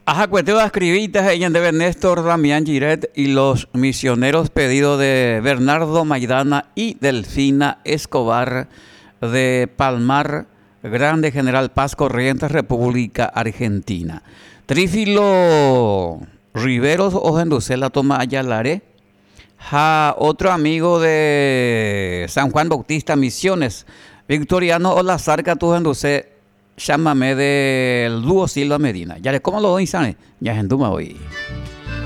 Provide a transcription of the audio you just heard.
Ajacueteo escribitas ella de Néstor Damián Giret y los misioneros pedidos de Bernardo Maidana y Delfina Escobar de Palmar, Grande General Paz Corrientes, República Argentina. Trífilo Riveros Ojenducela Toma Ayalaré. Otro amigo de San Juan Bautista Misiones, Victoriano Olazar Catujenduce. Llámame del dúo Silva Medina. Ya le como lo doy, ¿sabes? Ya es en Duma hoy.